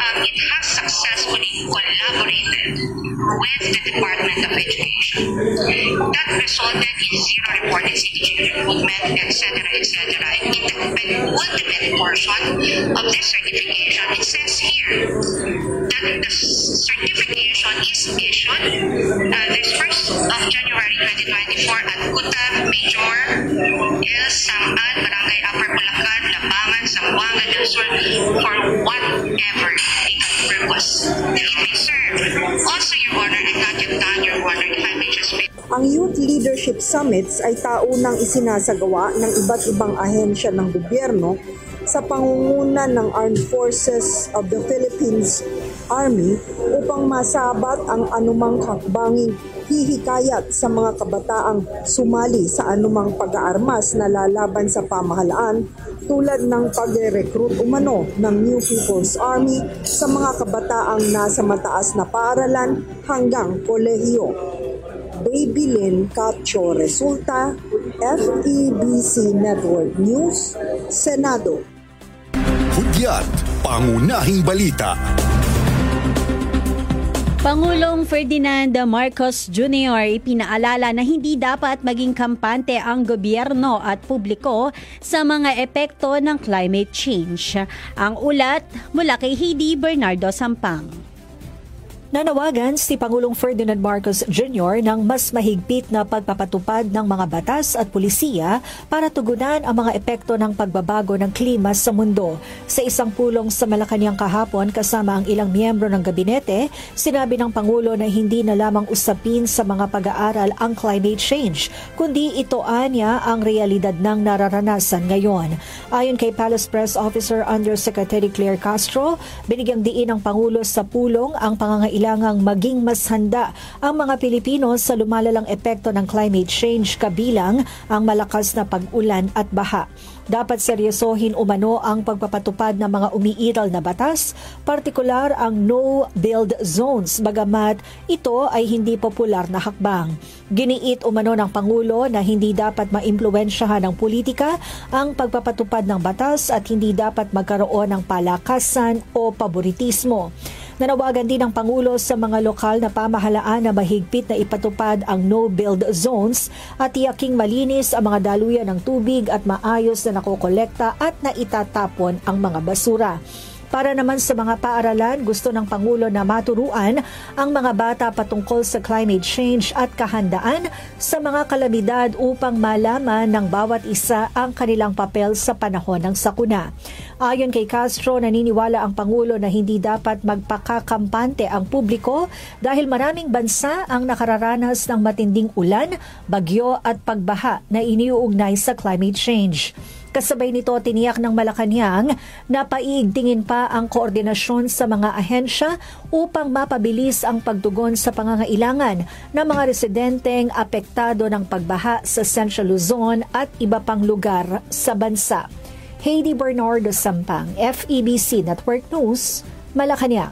it has successfully collaborated with the Department of Education. That resulted in zero reported CDG recruitment, etc., etc. And in the penultimate portion of this certification, it says here that the certification is issued this 1st of January 2024 at Kuta Major, El Saman, Barangay Upper Bulacan, Labangan, Zamboanga del Sur, for whatever legal purpose it may serve. Also, Your Honor, I'm not yet done, Your Honor, if I may just make. Ang Youth Leadership Summits ay taunang isinasagawa ng iba't ibang ahensya ng gobyerno sa pangunguna ng Armed Forces of the Philippines Army upang masabat ang anumang hakbanging hihikayat sa mga kabataang sumali sa anumang pag-aarmas na lalaban sa pamahalaan tulad ng pag-recruit umano ng New People's Army sa mga kabataang nasa mataas na paaralan hanggang kolehiyo. Baby Lynn Cacho Resulta, FEBC Network News, Senado. Hudyat, pangunahing balita. Pangulong Ferdinand Marcos Jr. ipinaalala na hindi dapat maging kampante ang gobyerno at publiko sa mga epekto ng climate change. Ang ulat mula kay Heidi Bernardo Sampang. Nanawagan si Pangulong Ferdinand Marcos Jr. ng mas mahigpit na pagpapatupad ng mga batas at pulisiya para tugunan ang mga epekto ng pagbabago ng klima sa mundo. Sa isang pulong sa Malacanang kahapon kasama ang ilang miyembro ng gabinete, sinabi ng Pangulo na hindi na lamang usapin sa mga pag-aaral ang climate change, kundi ito anya ang realidad ng nararanasan ngayon. Ayon kay Palace Press Officer Undersecretary Claire Castro, binigyang diin ng Pangulo sa pulong ang pangangailangang maging mas handa ang mga Pilipino sa lumalalang epekto ng climate change kabilang ang malakas na pag-ulan at baha. Dapat seryosohin umano ang pagpapatupad ng mga umiiral na batas, partikular ang no-build zones, bagamat ito ay hindi popular na hakbang. Giniit umano ng Pangulo na hindi dapat maimpluwensyahan ng politika ang pagpapatupad ng batas at hindi dapat magkaroon ng palakasan o paboritismo. Nanawagan din ng Pangulo sa mga lokal na pamahalaan na mahigpit na ipatupad ang no-build zones at tiyaking malinis ang mga daluyan ng tubig at maayos na nakokolekta at naitatapon ang mga basura. Para naman sa mga paaralan, gusto ng Pangulo na maturuan ang mga bata patungkol sa climate change at kahandaan sa mga kalamidad upang malaman ng bawat isa ang kanilang papel sa panahon ng sakuna. Ayon kay Castro, naniniwala ang Pangulo na hindi dapat magpakakampante ang publiko dahil maraming bansa ang nakararanas ng matinding ulan, bagyo at pagbaha na iniuugnay sa climate change. Kasabay nito, tiniyak ng Malacanang na paigtingin pa ang koordinasyon sa mga ahensya upang mapabilis ang pagtugon sa pangangailangan ng mga residenteng apektado ng pagbaha sa Central Luzon at iba pang lugar sa bansa. Heidi Bernardo Sampang, FEBC Network News, Malacanang.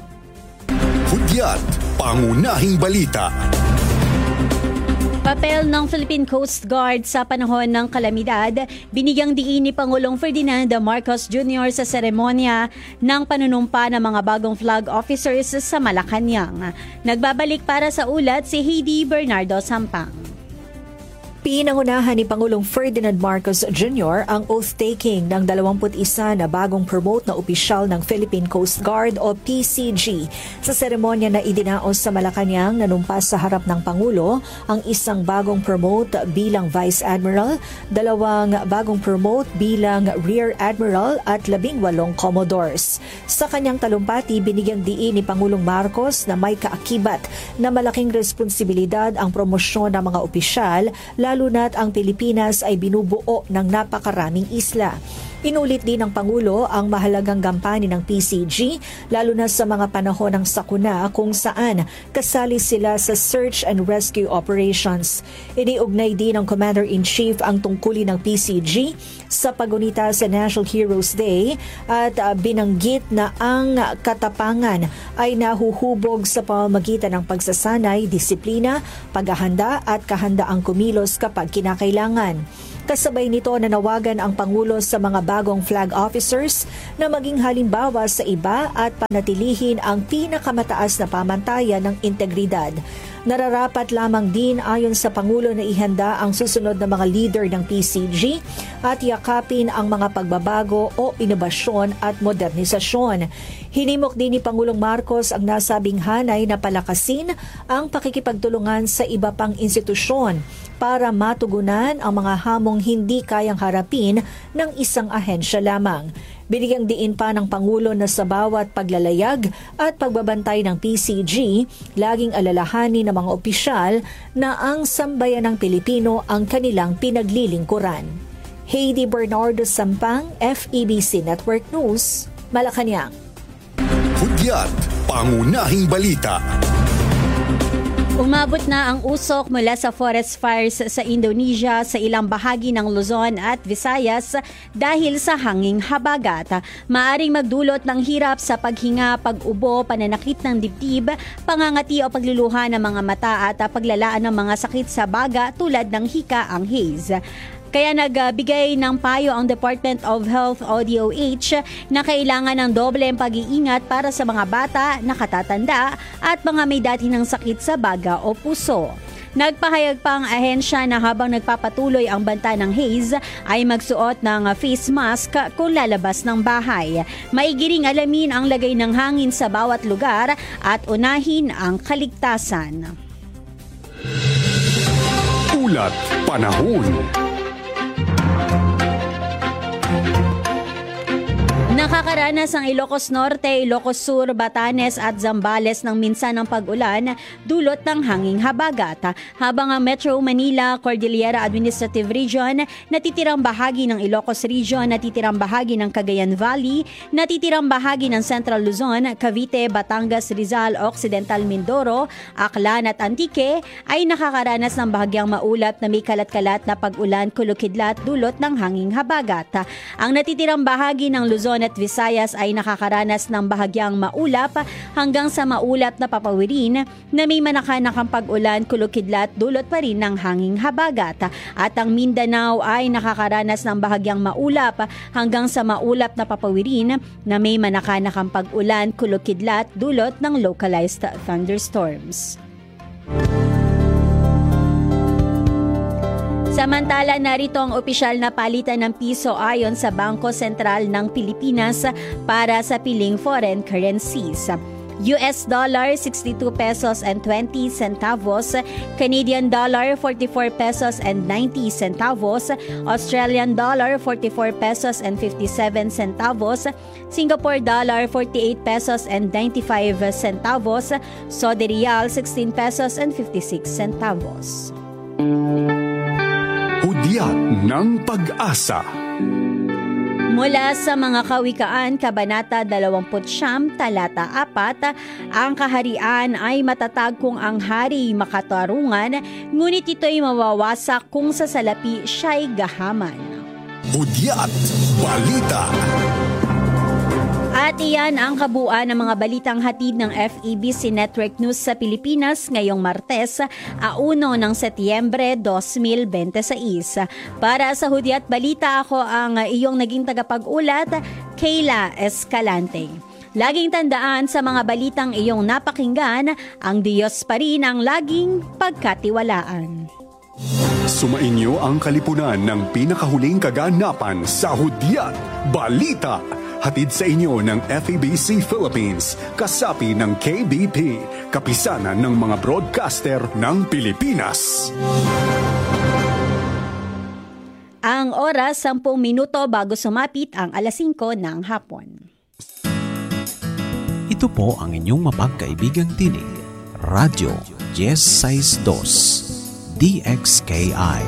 Hudyat, pangunahing balita. Papel ng Philippine Coast Guard sa panahon ng kalamidad, binigyang diin ni Pangulong Ferdinand Marcos Jr. sa seremonya ng panunumpa ng mga bagong flag officers sa Malacanang. Nagbabalik para sa ulat si Heidi Bernardo Sampang. Pinangunahan ni Pangulong Ferdinand Marcos Jr. ang oath-taking ng 21 na bagong promote na opisyal ng Philippine Coast Guard o PCG. Sa seremonya na idinaos sa Malacanang, nanumpas sa harap ng Pangulo ang isang bagong promote bilang Vice Admiral, 2 bagong promote bilang Rear Admiral at 18 Commodores. Sa kanyang talumpati, binigyang diin ni Pangulong Marcos na may kaakibat na malaking responsibilidad ang promosyon ng mga opisyal, lalo na't ang Pilipinas ay binubuo ng napakaraming isla. Inulit din ng Pangulo ang mahalagang gampanin ng PCG lalo na sa mga panahon ng sakuna kung saan kasali sila sa search and rescue operations. Iniugnay din ng Commander-in-Chief ang tungkulin ng PCG sa pagunita sa National Heroes Day at binanggit na ang katapangan ay nahuhubog sa pamamagitan ng pagsasanay, disiplina, paghahanda at kahandaang kumilos kapag kinakailangan. Kasabay nito nanawagan ang Pangulo sa mga bagong flag officers na maging halimbawa sa iba at panatilihin ang pinakamataas na pamantayan ng integridad. Nararapat lamang din ayon sa Pangulo na ihanda ang susunod na mga leader ng PCG at yakapin ang mga pagbabago o inobasyon at modernisasyon. Hinimok din ni Pangulong Marcos ang nasabing hanay na palakasin ang pakikipagtulungan sa iba pang institusyon para matugunan ang mga hamong hindi kayang harapin ng isang ahensya lamang. Binigyang diin pa ng Pangulo na sa bawat paglalayag at pagbabantay ng PCG, laging alalahanin ng mga opisyal na ang sambayanang Pilipino ang kanilang pinaglilingkuran. Heidi Bernardo Sampang, FEBC Network News, Malacanang. Hudyat, pangunahing balita. Umabot na ang usok mula sa forest fires sa Indonesia sa ilang bahagi ng Luzon at Visayas dahil sa hanging habagat. Maaring magdulot ng hirap sa paghinga, pag-ubo, pananakit ng dibdib, pangangati o pagluluha ng mga mata at paglalaan ng mga sakit sa baga tulad ng hika ang haze. Kaya nagbigay ng payo ang Department of Health o DOH na kailangan ng dobleng pag-iingat para sa mga bata, nakatatanda at mga may dati ng sakit sa baga o puso. Nagpahayag pa ang ahensya na habang nagpapatuloy ang banta ng haze ay magsuot ng face mask kung lalabas ng bahay. Maigiring alamin ang lagay ng hangin sa bawat lugar at unahin ang kaligtasan. Ulat panahon. Nakakaranas ang Ilocos Norte, Ilocos Sur, Batanes at Zambales ng minsan ng pag-ulan dulot ng hanging habagat. Habang ang Metro Manila, Cordillera Administrative Region, natitirang bahagi ng Ilocos Region, natitirang bahagi ng Cagayan Valley, natitirang bahagi ng Central Luzon, Cavite, Batangas, Rizal, Occidental Mindoro, Aklan at Antique ay nakakaranas ng bahagyang maulap na may kalat-kalat na pag-ulan kulukidlat dulot ng hanging habagat. Ang natitirang bahagi ng Luzon at Visayas ay nakakaranas ng bahagyang maulap hanggang sa maulap na papawirin na may manakanakang pag-ulan kulukidlat dulot pa rin ng hanging habagat. At ang Mindanao ay nakakaranas ng bahagyang maulap hanggang sa maulap na papawirin na may manakanakang pag-ulan kulukidlat dulot ng localized thunderstorms. Samantala, narito ang opisyal na palitan ng piso ayon sa Bangko Sentral ng Pilipinas para sa piling foreign currencies. US dollar 62 pesos and 20 centavos, Canadian dollar 44 pesos and 90 centavos, Australian dollar 44 pesos and 57 centavos, Singapore dollar 48 pesos and 95 centavos, Saudi Riyal 16 pesos and 56 centavos. Hudyat ng Pag-asa. Mula sa mga kawikaan, Kabanata 29, Talata 4, ang kaharian ay matatag kung ang hari makatarungan, ngunit ito'y mawawasak kung sa salapi siya'y gahaman. Hudyat Balita. At iyan ang kabuuan ng mga balitang hatid ng FEBC Network News sa Pilipinas ngayong Martes, 1 ng Setyembre 2026. Para sa Hudyat Balita, ako ang iyong naging tagapag-ulat, Kayla Escalante. Laging tandaan sa mga balitang iyong napakinggan, ang Diyos pa rin ang laging pagkatiwalaan. Sumainyo ang kalipunan ng pinakahuling kaganapan sa Hudyat Balita. Hatid sa inyo ng FEBC Philippines, kasapi ng KBP, kapisanan ng mga broadcaster ng Pilipinas. Ang oras, 10 minuto bago sumapit ang 5:00 ng hapon. Ito po ang inyong mapagkaibigang tinig, Radyo Yes 62, DXKI.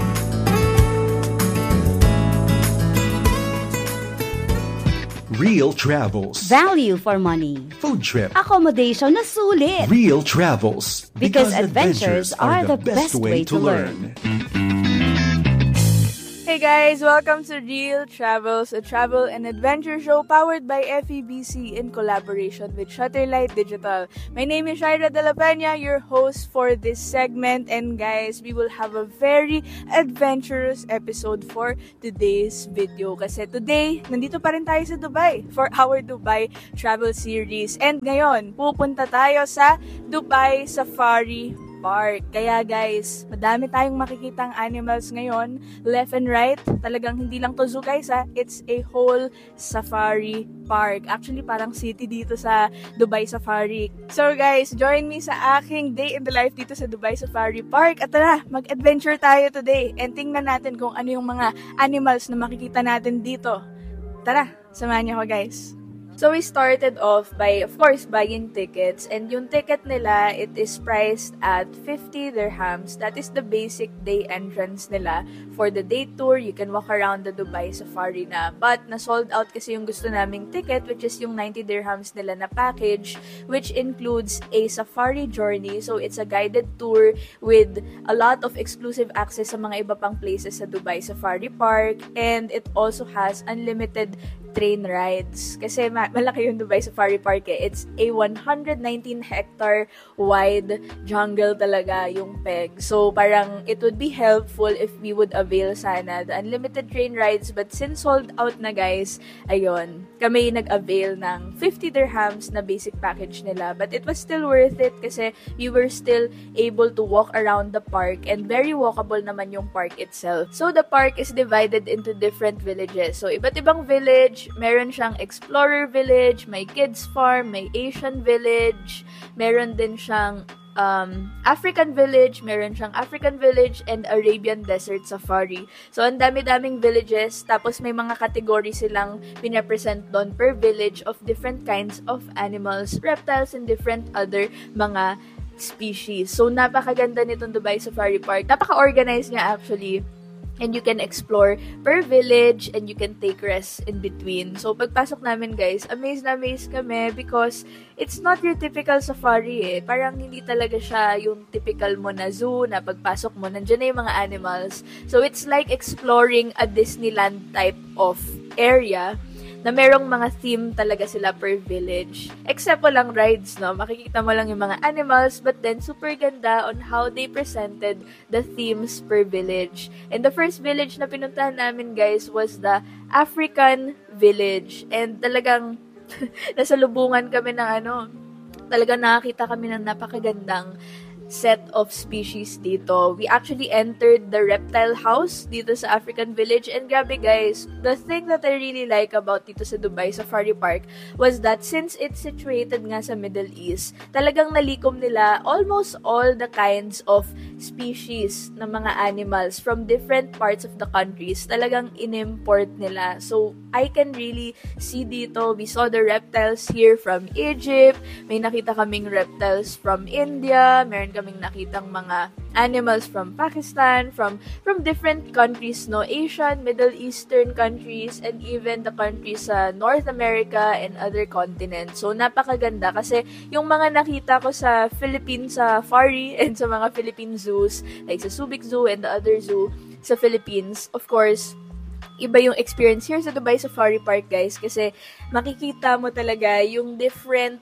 Real Travels. Value for money. Food trip. Accommodation na sulit. Real Travels. Because adventures are the best way to learn. Hey guys, welcome to Real Travels, a travel and adventure show powered by FEBC in collaboration with Shutterlight Digital. My name is Shaira De La Peña, your host for this segment, and guys, we will have a very adventurous episode for today's video. Kasi today, nandito pa rin tayo sa Dubai for our Dubai travel series. And ngayon, pupunta tayo sa Dubai Safari Park. Kaya guys, madami tayong makikitang animals ngayon, left and right. Talagang hindi lang to zoo guys ha, it's a whole safari park. Actually, parang city dito sa Dubai Safari. So guys, join me sa aking day in the life dito sa Dubai Safari Park. At tara, mag-adventure tayo today. And tingnan natin kung ano yung mga animals na makikita natin dito. Tara, samahan niyo ako guys. So we started off by, of course, buying tickets. And yung ticket nila, it is priced at 50 dirhams. That is the basic day entrance nila. For the day tour, you can walk around the Dubai Safari na. But na-sold out kasi yung gusto naming ticket, which is yung 90 dirhams nila na package, which includes a safari journey. So it's a guided tour with a lot of exclusive access sa mga iba pang places sa Dubai Safari Park. And it also has unlimited train rides. Kasi malaki yung Dubai Safari Park eh. It's a 119-hectare wide jungle talaga yung peg. So parang it would be helpful if we would avail sana the unlimited train rides. But since sold out na guys, ayun, kami nag-avail ng 50 dirhams na basic package nila. But it was still worth it kasi we were still able to walk around the park and very walkable naman yung park itself. So the park is divided into different villages. So iba't ibang village, meron siyang Explorer Village, may Kids Farm, may Asian Village, meron din siyang African Village, meron siyang African Village, and Arabian Desert Safari. So, ang dami-daming villages, tapos may mga category silang pinapresent doon per village of different kinds of animals, reptiles, and different other mga species. So, napakaganda nitong Dubai Safari Park. Napaka-organized niya actually. And you can explore per village and you can take rest in between. So, pagpasok namin guys, amazed na amazed kami because it's not your typical safari eh. Parang hindi talaga siya yung typical mo na zoo na pagpasok mo, nandiyan na yung mga animals. So, it's like exploring a Disneyland type of area na merong mga theme talaga sila per village. Except walang rides, no? Makikita mo lang yung mga animals, but then super ganda on how they presented the themes per village. And the first village na pinuntahan namin, guys, was the African Village. And talagang nasa lubungan kami ng talagang nakakita kami ng napakagandang set of species dito. We actually entered the reptile house dito sa African Village, and grabe guys, the thing that I really like about dito sa Dubai Safari Park was that since it's situated nga sa Middle East, talagang nalikom nila almost all the kinds of species ng mga animals from different parts of the countries. Talagang inimport nila. So, I can really see dito, we saw the reptiles here from Egypt, may nakita kaming reptiles from India, meron kaming nakitang mga animals from Pakistan, from different countries, no, Asian, Middle Eastern countries, and even the countries sa North America and other continents. So, napakaganda kasi yung mga nakita ko sa Philippine Safari and sa mga Philippine zoos, like sa Subic Zoo and the other zoo sa Philippines, of course, iba yung experience here sa Dubai Safari Park, guys, kasi makikita mo talaga yung different,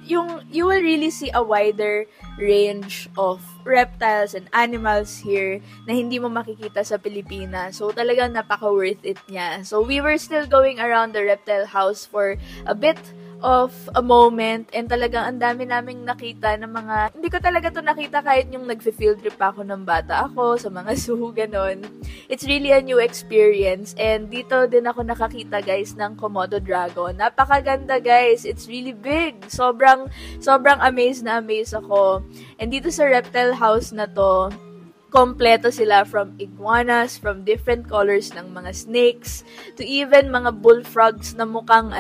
you will really see a wider range of reptiles and animals here na hindi mo makikita sa Pilipinas. So, talagang napaka-worth it niya. So, we were still going around the reptile house for a bit of a moment, and talagang ang dami naming nakita ng mga, hindi ko talaga to nakita kahit yung nag-field trip ako ng bata ako sa mga zoo, ganon. It's really a new experience, and dito din ako nakakita guys ng Komodo dragon. Napakaganda guys, it's really big. Sobrang amazed na amazed ako. And dito sa reptile house na to, kompleto sila from iguanas, from different colors ng mga snakes, to even mga bullfrogs na mukhang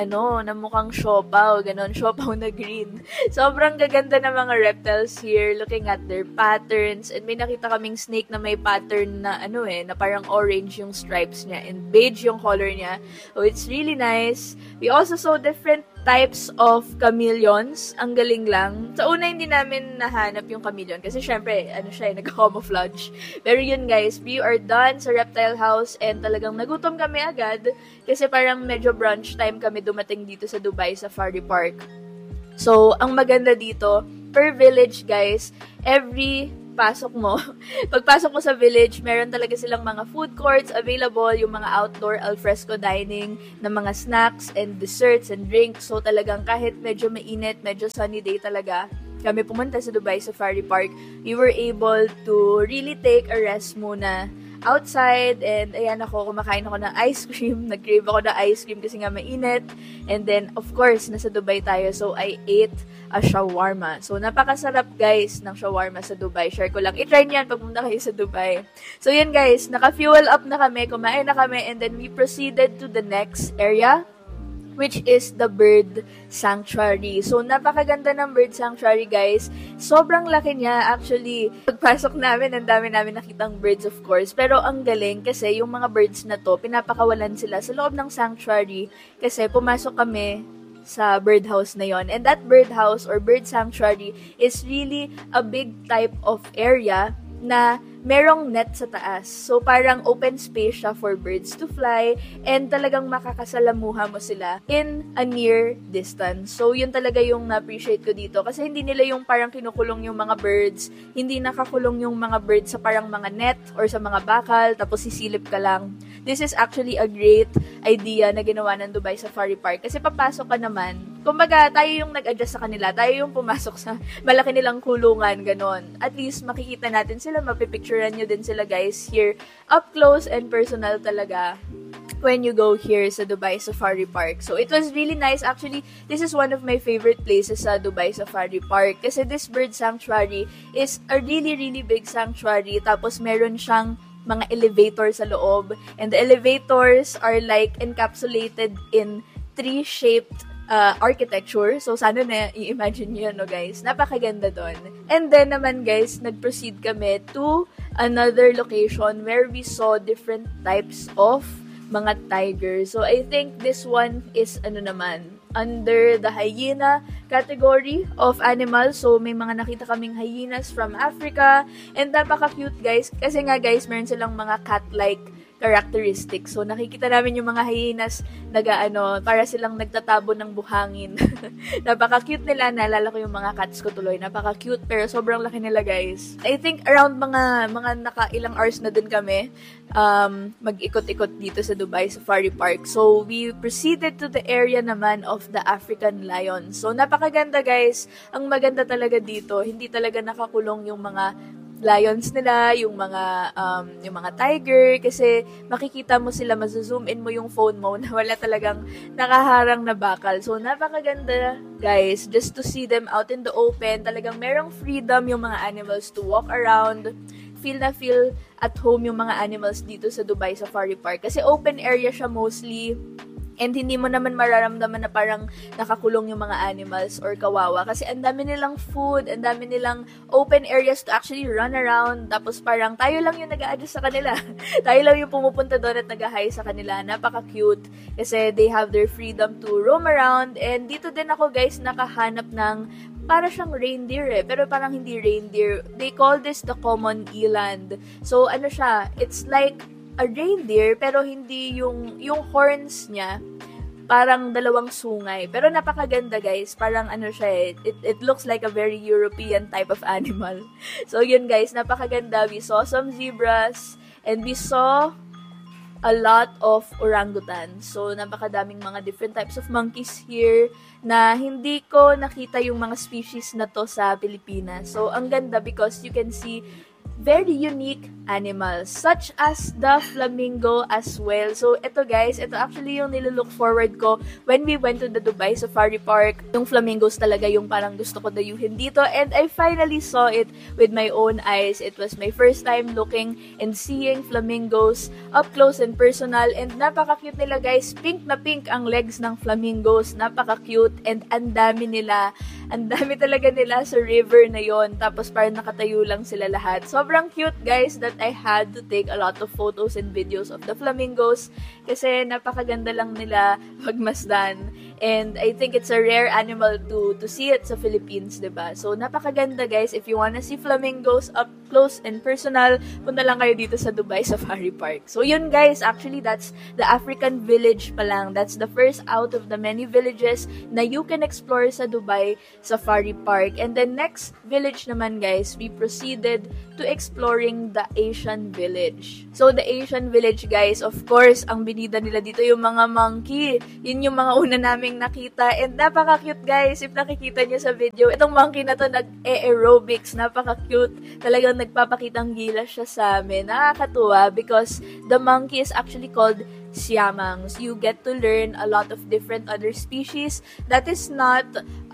siopaw, ganon, siopaw na green. Sobrang gaganda ng mga reptiles here, looking at their patterns, and may nakita kaming snake na may pattern na na parang orange yung stripes niya, and beige yung color niya. So, it's really nice. We also saw different types of chameleons. Ang galing lang. Sa una, hindi namin nahanap yung chameleon kasi syempre, nag-camouflage. Pero yun guys, we are done sa reptile house and talagang nagutom kami agad kasi parang medyo brunch time kami dumating dito sa Dubai Safari Park. So, ang maganda dito, per village guys, pagpasok mo sa village, meron talaga silang mga food courts available, yung mga outdoor alfresco dining na mga snacks and desserts and drinks. So talagang kahit medyo mainit, medyo sunny day talaga, kami pumunta sa Dubai Safari Park, we were able to really take a rest muna outside, and ayan kumakain ako ng ice cream, nag-crave ako ng ice cream kasi nga mainit, and then of course, nasa Dubai tayo, so I ate a shawarma. So, napakasarap guys ng shawarma sa Dubai. Share ko lang. I-try niyan pag pumunta kayo sa Dubai. So, yun guys, naka-fuel up na kami, kumain na kami, and then we proceeded to the next area, which is the bird sanctuary. So, napakaganda ng bird sanctuary, guys. Sobrang laki niya. Actually, pagpasok namin, ang dami namin nakitang birds, of course. Pero ang galing kasi yung mga birds na to, pinapakawalan sila sa loob ng sanctuary kasi pumasok kami sa birdhouse na yon. And that birdhouse or bird sanctuary is really a big type of area na merong net sa taas. So, parang open space siya for birds to fly and talagang makakasalamuha mo sila in a near distance. So, yun talaga yung na-appreciate ko dito. Kasi hindi nila yung parang kinukulong yung mga birds, hindi nakakulong yung mga birds sa parang mga net or sa mga bakal, tapos sisilip ka lang. This is actually a great idea na ginawa ng Dubai Safari Park. Kasi papasok ka naman, kumbaga, tayo yung nag-adjust sa kanila, tayo yung pumasok sa malaki nilang kulungan, ganon. At least, makikita natin sila, mapipicturean nyo din sila guys here, up close and personal talaga when you go here sa Dubai Safari Park. So, it was really nice. Actually, this is one of my favorite places sa Dubai Safari Park kasi this bird sanctuary is a really, really big sanctuary. Tapos, meron siyang mga elevator sa loob. And the elevators are like encapsulated in tree-shaped architecture. So, sana na i-imagine nyo yan, no, guys. Napakaganda doon. And then naman, guys, nag-proceed kami to another location where we saw different types of mga tigers. So, I think this one is, under the hyena category of animals. So, may mga nakita kaming hyenas from Africa. And napaka-cute, guys. Kasi nga, guys, meron silang mga cat-like characteristics. So, nakikita namin yung mga hyenas para silang nagtatabo ng buhangin. Napaka-cute nila. Naalala ko yung mga cats ko tuloy. Napaka-cute, pero sobrang laki nila, guys. I think around mga naka-ilang hours na din kami mag-ikot-ikot dito sa Dubai Safari Park. So, we proceeded to the area naman of the African lion. So, napakaganda, guys. Ang maganda talaga dito, hindi talaga nakakulong yung mga lions nila, yung mga tiger, kasi makikita mo sila, mazo-zoom in mo yung phone mo na wala talagang nakaharang na bakal. So, napakaganda, guys, just to see them out in the open. Talagang merong freedom yung mga animals to walk around. Feel at home yung mga animals dito sa Dubai Safari Park. Kasi open area siya mostly. And hindi mo naman mararamdaman na parang nakakulong yung mga animals or kawawa. Kasi ang dami nilang food, ang dami nilang open areas to actually run around. Tapos parang tayo lang yung nag-a-adjust sa kanila. Tayo lang yung pumupunta doon at nag-hi sa kanila. Napaka-cute. Kasi they have their freedom to roam around. And dito din ako, guys, nakahanap ng para siyang reindeer pero parang hindi reindeer. They call this the common eland. So, siya? It's like a reindeer, pero hindi yung horns niya, parang dalawang sungay. Pero napakaganda, guys. Parang siya it looks like a very European type of animal. So, yun, guys. Napakaganda. We saw some zebras, and we saw a lot of orangutans. So, napakadaming mga different types of monkeys here na hindi ko nakita yung mga species na to sa Pilipinas. So, ang ganda because you can see very unique animals, such as the flamingo as well. So, ito guys, ito actually yung nilook forward ko when we went to the Dubai Safari Park. Yung flamingos talaga yung parang gusto ko dayuhin dito, and I finally saw it with my own eyes. It was my first time looking and seeing flamingos up close and personal, and napaka-cute nila, guys. Pink na pink ang legs ng flamingos. Napaka-cute, and ang dami talaga nila sa river na yon. Tapos parang nakatayo lang sila lahat. Sobrang cute, guys, that I had to take a lot of photos and videos of the flamingos kasi napakaganda lang nila pagmasdan. And I think it's a rare animal to see it sa Philippines, diba? So, napakaganda guys. If you wanna see flamingos up close and personal, punta lang kayo dito sa Dubai Safari Park. So, yun guys, actually that's the African village pa lang. That's the first out of the many villages na you can explore sa Dubai Safari Park. And then next village naman guys, we proceeded to exploring the Asian village. So, the Asian village guys, of course, ang binida nila dito yung mga monkey. Yun yung mga una naming nakita. And napaka-cute guys. If nakikita nyo sa video, itong monkey na to nag-aerobics. Napaka-cute. Talagang nagpapakitang gilas siya sa amin. Nakakatuwa because the monkey is actually called siamangs. You get to learn a lot of different other species that is not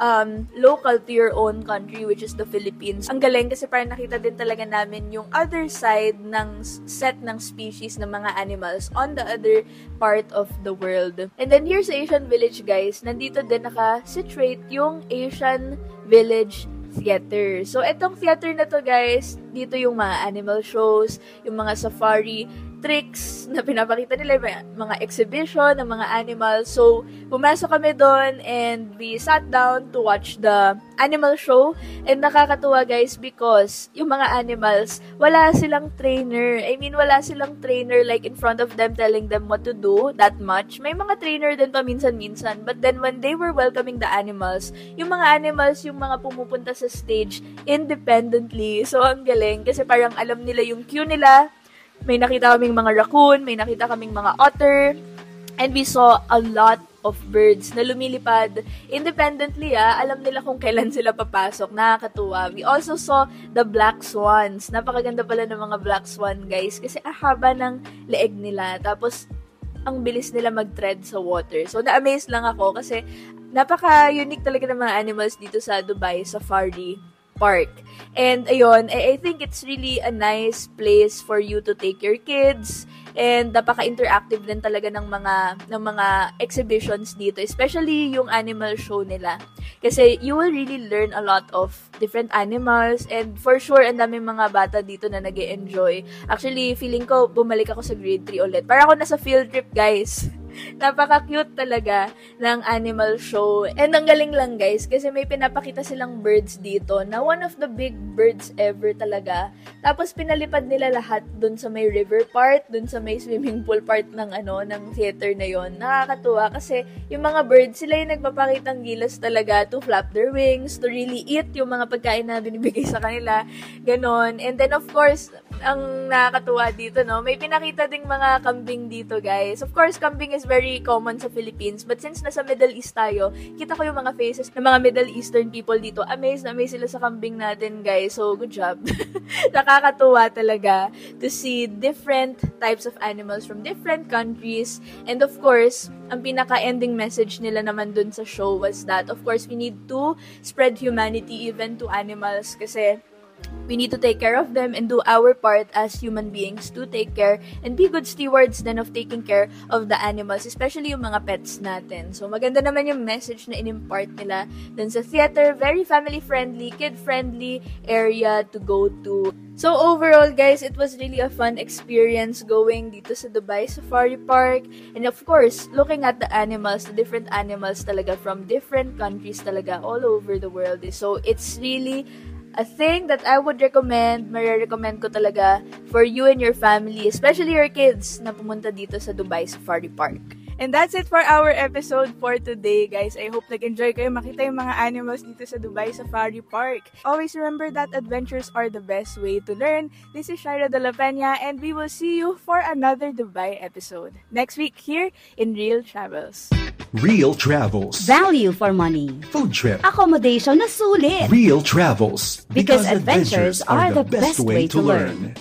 local to your own country, which is the Philippines. Ang galing kasi parang nakita din talaga namin yung other side ng set ng species ng mga animals on the other part of the world. And then here's the Asian village guys. Nandito din naka-situate yung Asian Village Theater. So, etong theater na to guys, dito yung mga animal shows, yung mga safari tricks na pinapakita nila, mga exhibition ng mga animals. So, pumasok kami doon and we sat down to watch the animal show. And nakakatuwa guys because yung mga animals, wala silang trainer. I mean, wala silang trainer like in front of them telling them what to do that much. May mga trainer din pa minsan-minsan. But then when they were welcoming the animals, yung mga animals, yung mga pumupunta sa stage independently. So, ang galing kasi parang alam nila yung cue nila. May nakita kaming mga raccoon, may nakita kaming mga otter, and we saw a lot of birds na lumilipad independently. Alam nila kung kailan sila papasok. Nakakatuwa. We also saw the black swans. Napakaganda pala ng mga black swan, guys, kasi haba ng leeg nila. Tapos, ang bilis nila mag-tread sa water. So, na-amaze lang ako kasi napaka-unique talaga ng mga animals dito sa Dubai Safari Park. And ayun, I think it's really a nice place for you to take your kids, and napaka-interactive din talaga ng mga exhibitions dito, especially yung animal show nila. Kasi you will really learn a lot of different animals, and for sure ang daming mga bata dito na nag-e-enjoy. Actually, feeling ko bumalik ako sa grade 3 ulit. Para ako nasa field trip, guys. Napaka-cute talaga ng animal show. And ang galing lang guys, kasi may pinapakita silang birds dito na one of the big birds ever talaga. Tapos pinalipad nila lahat dun sa may river part, dun sa may swimming pool part ng theater na yon. Nakakatuwa kasi yung mga birds, sila yung nagpapakitang gilas talaga to flap their wings, to really eat yung mga pagkain na binibigay sa kanila. Ganon. And then of course, ang nakakatuwa dito, no, may pinakita ding mga kambing dito guys. Of course, kambing is very common sa Philippines, but since nasa Middle East tayo, kita ko yung mga faces ng mga Middle Eastern people dito. Amazed na amazed sila sa kambing natin, guys. So, good job. Nakakatuwa talaga to see different types of animals from different countries. And of course, ang pinaka-ending message nila naman dun sa show was that, of course, we need to spread humanity even to animals kasi we need to take care of them and do our part as human beings to take care and be good stewards then of taking care of the animals, especially yung mga pets natin. So, maganda naman yung message na in-impart nila dun sa theater. Very family-friendly, kid-friendly area to go to. So, overall, guys, it was really a fun experience going dito sa Dubai Safari Park. And of course, looking at the animals, the different animals talaga from different countries talaga all over the world. So, it's really a thing that I would recommend, marirecommend ko talaga for you and your family, especially your kids, na pumunta dito sa Dubai Safari Park. And that's it for our episode for today, guys. I hope nag-enjoy kayo makita yung mga animals dito sa Dubai Safari Park. Always remember that adventures are the best way to learn. This is Shaira de la Peña, and we will see you for another Dubai episode next week here in Real Travels. Real Travels. Value for money. Food trip. Accommodation na sulit. Real Travels. Because adventures are the best way to learn.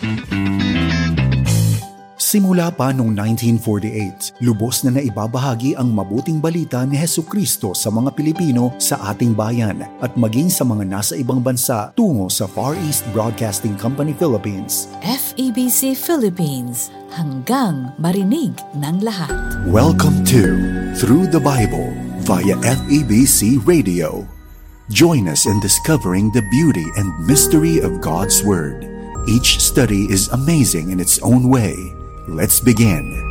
Simula pa noong 1948, lubos na naibabahagi ang mabuting balita ni Hesukristo sa mga Pilipino sa ating bayan at maging sa mga nasa ibang bansa tungo sa Far East Broadcasting Company Philippines. FEBC Philippines, hanggang marinig ng lahat. Welcome to Through the Bible via FEBC Radio. Join us in discovering the beauty and mystery of God's Word. Each study is amazing in its own way. Let's begin.